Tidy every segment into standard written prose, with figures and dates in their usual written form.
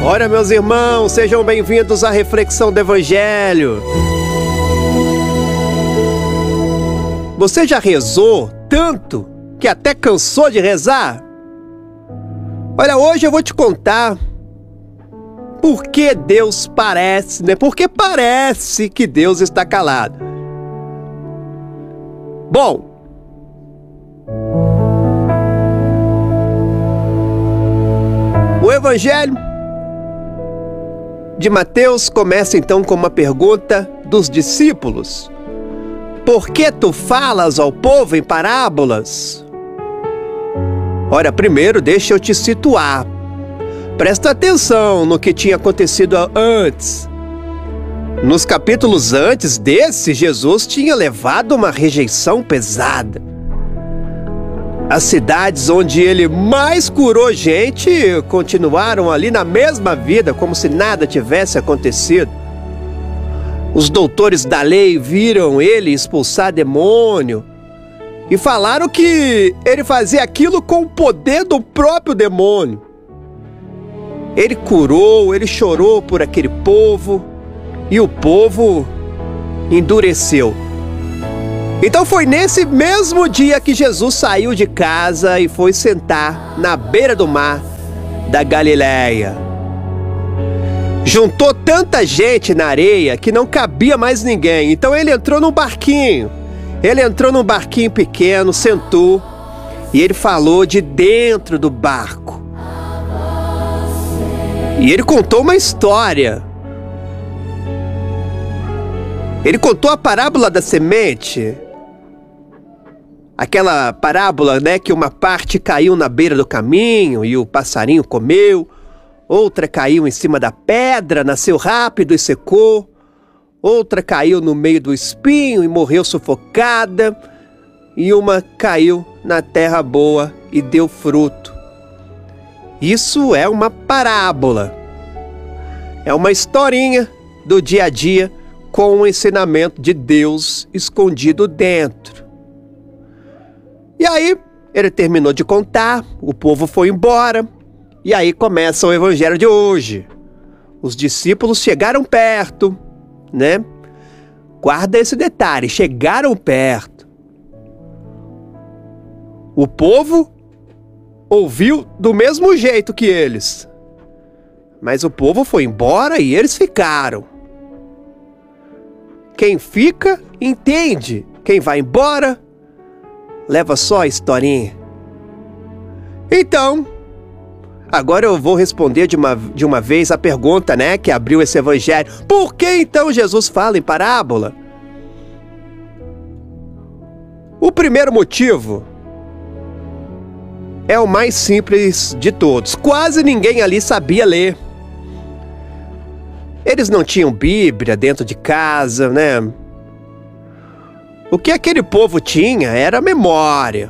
Ora, meus irmãos, sejam bem-vindos à reflexão do Evangelho. Você já rezou tanto que até cansou de rezar? Olha, hoje eu vou te contar por que Deus parece, né? Porque parece que Deus está calado. Bom, o Evangelho de Mateus começa então com uma pergunta dos discípulos: por que tu falas ao povo em parábolas? Ora, primeiro deixa eu te situar. Presta atenção no que tinha acontecido antes. Nos capítulos antes desse, Jesus tinha levado uma rejeição pesada. As cidades onde ele mais curou gente continuaram ali na mesma vida, como se nada tivesse acontecido. Os doutores da lei viram ele expulsar demônio e falaram que ele fazia aquilo com o poder do próprio demônio. Ele curou, ele chorou por aquele povo e o povo endureceu. Então foi nesse mesmo dia que Jesus saiu de casa e foi sentar na beira do mar da Galileia. Juntou tanta gente na areia que não cabia mais ninguém. Então ele entrou num barquinho. Ele entrou num barquinho pequeno, sentou e ele falou de dentro do barco. E ele contou uma história. Ele contou a parábola da semente. Aquela parábola, né, que uma parte caiu na beira do caminho e o passarinho comeu, outra caiu em cima da pedra, nasceu rápido e secou, outra caiu no meio do espinho e morreu sufocada, e uma caiu na terra boa e deu fruto. Isso é uma parábola. É uma historinha do dia a dia com um ensinamento de Deus escondido dentro. E aí, ele terminou de contar, o povo foi embora, e aí começa o Evangelho de hoje. Os discípulos chegaram perto, né? Guarda esse detalhe, chegaram perto. O povo ouviu do mesmo jeito que eles, mas o povo foi embora e eles ficaram. Quem fica, entende. Quem vai embora, leva só a historinha. Então, agora eu vou responder de uma vez a pergunta, né, que abriu esse evangelho. Por que então Jesus fala em parábola? O primeiro motivo é o mais simples de todos. Quase ninguém ali sabia ler. Eles não tinham Bíblia dentro de casa, né? O que aquele povo tinha era memória.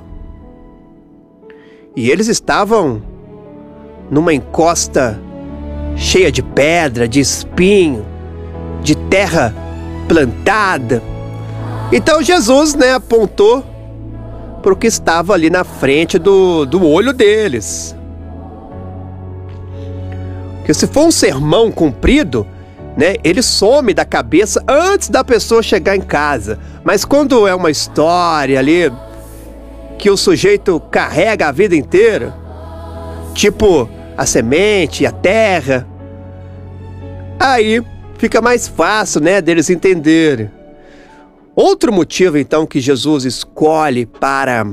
E eles estavam numa encosta cheia de pedra, de espinho, de terra plantada. Então Jesus, né, apontou para o que estava ali na frente do olho deles. Porque se for um sermão comprido, né, ele some da cabeça antes da pessoa chegar em casa. Mas quando é uma história ali que o sujeito carrega a vida inteira, tipo a semente, a terra, aí fica mais fácil, né, deles entenderem. Outro motivo então que Jesus escolhe para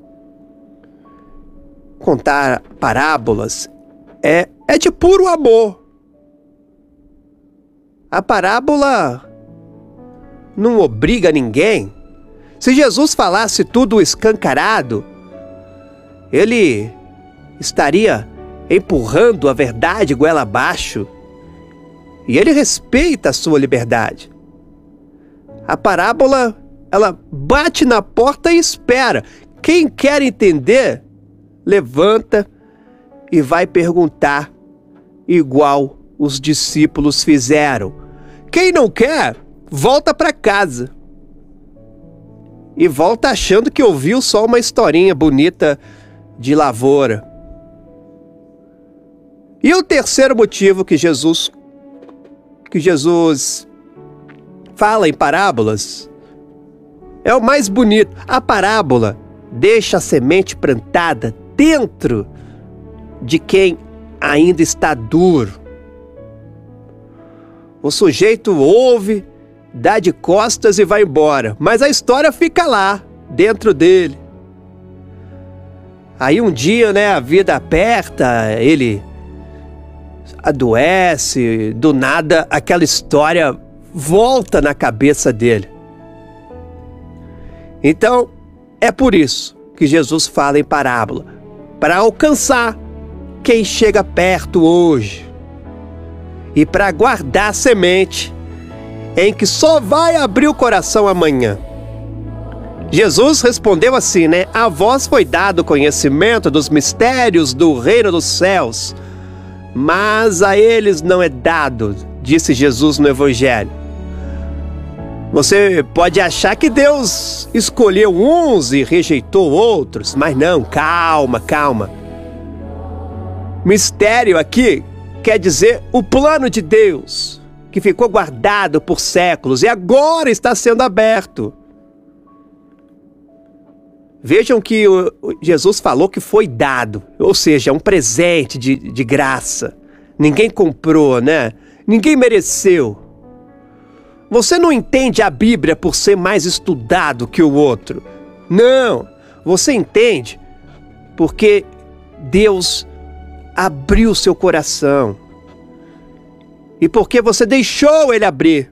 contar parábolas é de puro amor. A parábola não obriga ninguém. Se Jesus falasse tudo escancarado, ele estaria empurrando a verdade goela abaixo. E ele respeita a sua liberdade. A parábola, ela bate na porta e espera. Quem quer entender, levanta e vai perguntar, igual os discípulos fizeram. Quem não quer, volta para casa. E volta achando que ouviu só uma historinha bonita de lavoura. E o terceiro motivo que Jesus fala em parábolas é o mais bonito. A parábola deixa a semente plantada dentro de quem ainda está duro. O sujeito ouve, dá de costas e vai embora, mas a história fica lá, dentro dele. Aí um dia, a vida aperta, ele adoece, do nada aquela história volta na cabeça dele. Então, é por isso que Jesus fala em parábola, para alcançar quem chega perto hoje e para guardar a semente em que só vai abrir o coração amanhã. Jesus respondeu assim, A vós foi dado o conhecimento dos mistérios do reino dos céus, mas a eles não é dado, disse Jesus no Evangelho. Você pode achar que Deus escolheu uns e rejeitou outros, mas não, calma. Mistério aqui quer dizer o plano de Deus, que ficou guardado por séculos e agora está sendo aberto. Vejam que Jesus falou que foi dado, ou seja, um presente de graça. Ninguém comprou, Ninguém mereceu. Você não entende a Bíblia por ser mais estudado que o outro. Não, você entende porque Deus abriu seu coração. E porque você deixou Ele abrir.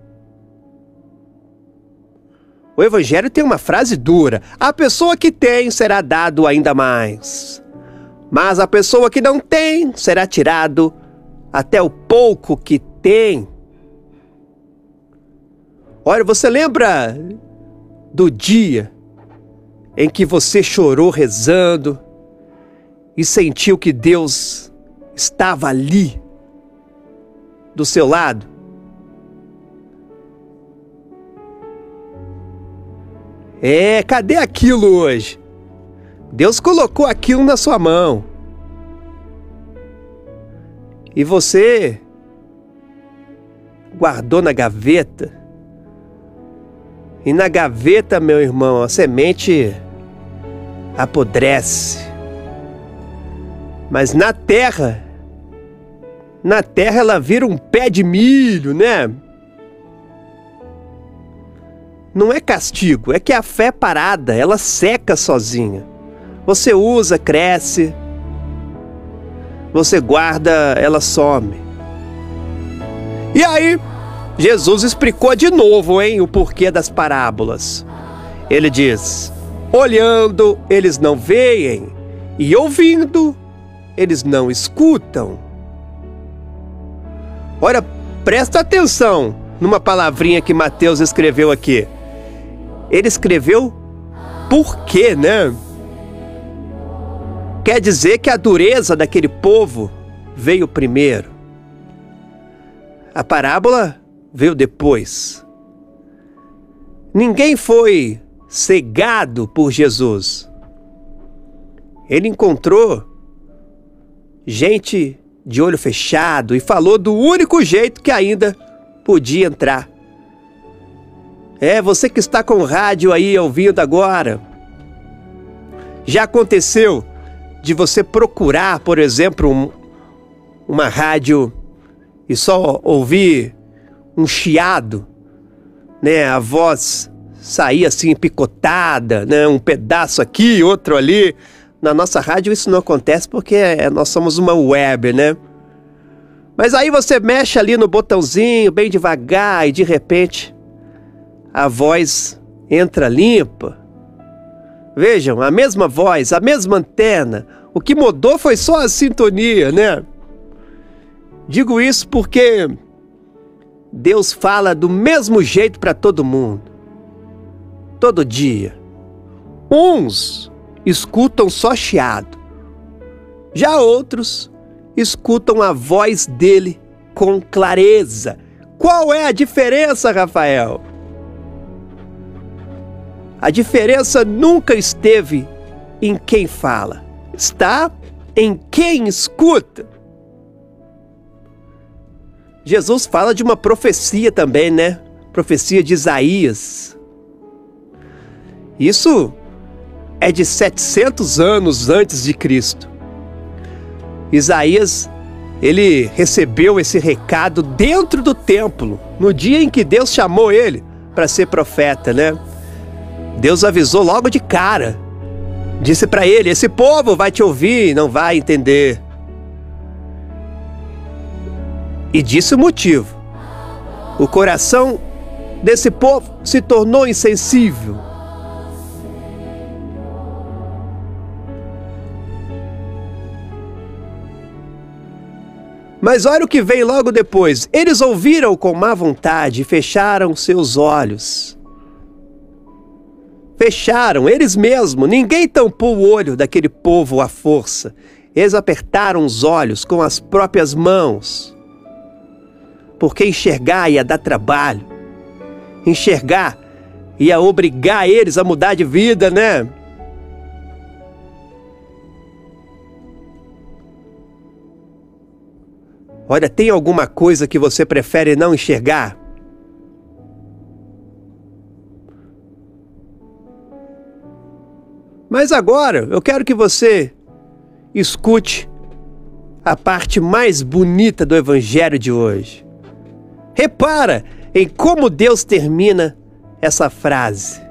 O Evangelho tem uma frase dura. A pessoa que tem será dado ainda mais. Mas a pessoa que não tem será tirado até o pouco que tem. Olha, você lembra do dia em que você chorou rezando e sentiu que Deus estava ali, do seu lado? Cadê aquilo hoje? Deus colocou aquilo na sua mão. E você guardou na gaveta. E na gaveta, meu irmão, a semente apodrece. Mas na terra ela vira um pé de milho, Não é castigo, é que a fé parada, ela seca sozinha. Você usa, cresce. Você guarda, ela some. E aí, Jesus explicou de novo, o porquê das parábolas. Ele diz: olhando, eles não veem, e ouvindo, eles não escutam. Olha, presta atenção numa palavrinha que Mateus escreveu aqui. Ele escreveu por quê, Quer dizer que a dureza daquele povo veio primeiro. A parábola veio depois. Ninguém foi cegado por Jesus. Ele encontrou gente de olho fechado e falou do único jeito que ainda podia entrar. Você que está com o rádio aí ouvindo agora. Já aconteceu de você procurar, por exemplo, uma rádio e só ouvir um chiado, A voz sair assim picotada, Um pedaço aqui, outro ali. Na nossa rádio isso não acontece porque nós somos uma web, Mas aí você mexe ali no botãozinho bem devagar e de repente a voz entra limpa. Vejam, a mesma voz, a mesma antena. O que mudou foi só a sintonia, Digo isso porque Deus fala do mesmo jeito para todo mundo. Todo dia. Uns escutam só chiado. Já outros escutam a voz dele com clareza. Qual é a diferença, Rafael? A diferença nunca esteve em quem fala. Está em quem escuta. Jesus fala de uma profecia também, né? Profecia de Isaías. Isso é de 700 anos antes de Cristo. Isaías, ele recebeu esse recado dentro do templo, no dia em que Deus chamou ele para ser profeta, né? Deus avisou logo de cara. Disse para ele: esse povo vai te ouvir e não vai entender. E disse o motivo. O coração desse povo se tornou insensível. Mas olha o que veio logo depois. Eles ouviram com má vontade e fecharam seus olhos. Fecharam, eles mesmos. Ninguém tampou o olho daquele povo à força. Eles apertaram os olhos com as próprias mãos. Porque enxergar ia dar trabalho. Enxergar ia obrigar eles a mudar de vida, né? Olha, tem alguma coisa que você prefere não enxergar? Mas agora eu quero que você escute a parte mais bonita do Evangelho de hoje. Repara em como Deus termina essa frase.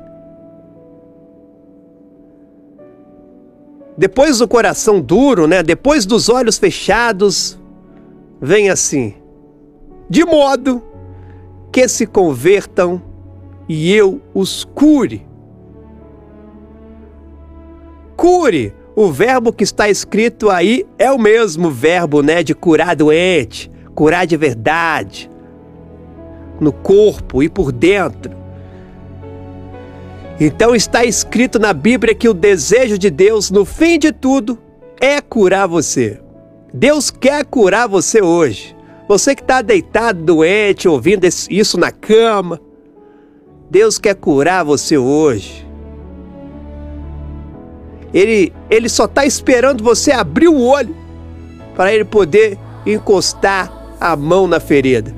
Depois do coração duro, né? Depois dos olhos fechados, vem assim: de modo que se convertam e eu os cure. Cure, o verbo que está escrito aí é o mesmo verbo, né, de curar doente, curar de verdade, no corpo e por dentro. Então está escrito na Bíblia que o desejo de Deus, no fim de tudo, é curar você. Deus quer curar você hoje. Você que está deitado, doente, ouvindo isso na cama, Deus quer curar você hoje. Ele só está esperando você abrir o olho para ele poder encostar a mão na ferida.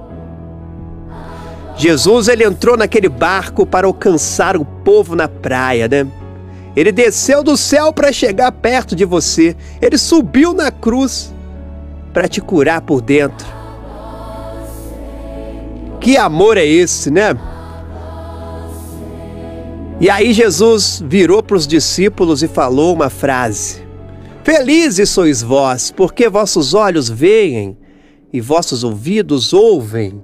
Jesus, ele entrou naquele barco para alcançar o povo na praia, né? Ele desceu do céu para chegar perto de você. Ele subiu na cruz para te curar por dentro. Que amor é esse, né? E aí Jesus virou para os discípulos e falou uma frase: felizes sois vós, porque vossos olhos veem e vossos ouvidos ouvem.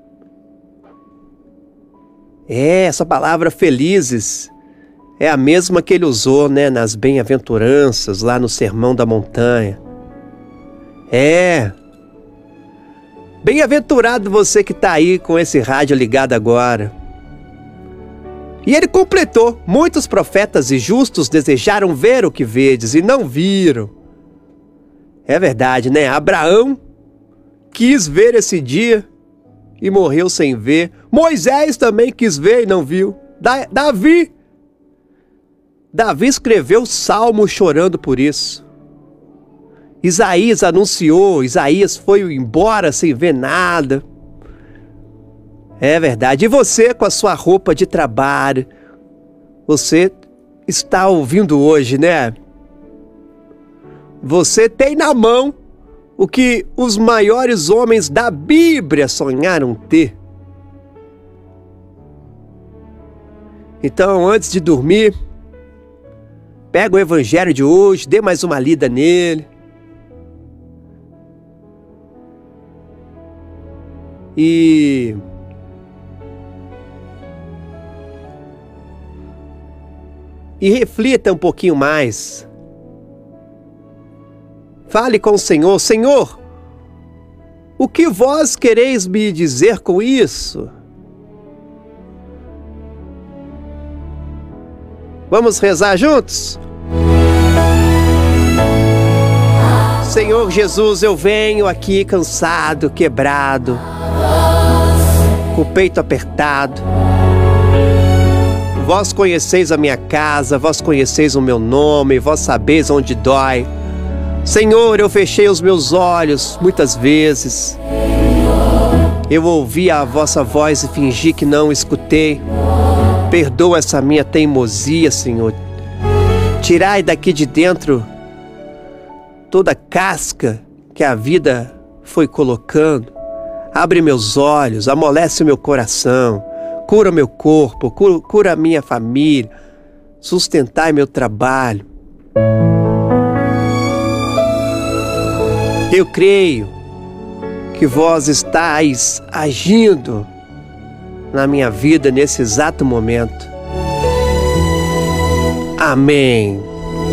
Essa palavra felizes é a mesma que ele usou, né, nas bem-aventuranças, lá no Sermão da Montanha. Bem-aventurado você que está aí com esse rádio ligado agora. E ele completou: muitos profetas e justos desejaram ver o que vedes e não viram. É verdade, né? Abraão quis ver esse dia e morreu sem ver. Moisés também quis ver e não viu. Davi escreveu salmo chorando por isso. Isaías anunciou, Isaías foi embora sem ver nada. É verdade. E você, com a sua roupa de trabalho, você está ouvindo hoje, né? Você tem na mão o que os maiores homens da Bíblia sonharam ter. Então, antes de dormir, pega o Evangelho de hoje, dê mais uma lida nele. E reflita um pouquinho mais. Fale com o Senhor: Senhor, o que vós quereis me dizer com isso? Vamos rezar juntos? Senhor Jesus, eu venho aqui cansado, quebrado, com o peito apertado. Vós conheceis a minha casa, vós conheceis o meu nome, vós sabeis onde dói. Senhor, eu fechei os meus olhos muitas vezes. Eu ouvi a vossa voz e fingi que não escutei. Perdoa essa minha teimosia, Senhor. Tirai daqui de dentro toda a casca que a vida foi colocando. Abre meus olhos, amolece o meu coração, cura meu corpo, cura a minha família, sustentai meu trabalho. Eu creio que vós estáis agindo na minha vida nesse exato momento. Amém.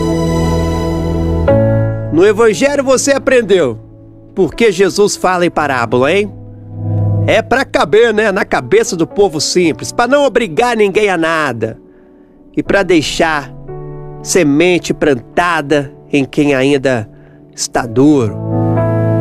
No Evangelho você aprendeu por que Jesus fala em parábola, hein? É para caber, né, na cabeça do povo simples, para não obrigar ninguém a nada e para deixar semente plantada em quem ainda está duro.